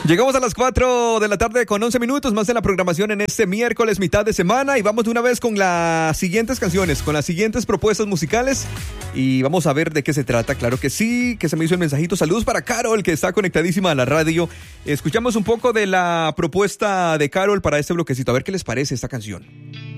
Llegamos a las 4 de la tarde con 11 minutos más de la programación en este miércoles, mitad de semana, y vamos de una vez con las siguientes canciones, con las siguientes propuestas musicales, y vamos a ver de qué se trata. Claro que sí, que se me hizo el mensajito. Saludos para Carol, que está conectadísima a la radio. Escuchamos un poco de la propuesta de Carol para este bloquecito, a ver qué les parece esta canción.